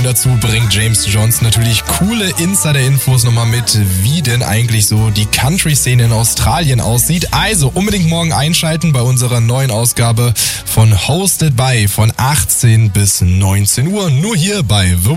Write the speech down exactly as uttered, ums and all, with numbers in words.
dazu bringt James Johnson natürlich coole Insider-Infos nochmal mit, wie denn eigentlich so die Country-Szene in Australien aussieht. Also unbedingt morgen einschalten bei unserer neuen Ausgabe von Hosted by von achtzehn bis neunzehn Uhr. Nur hier bei The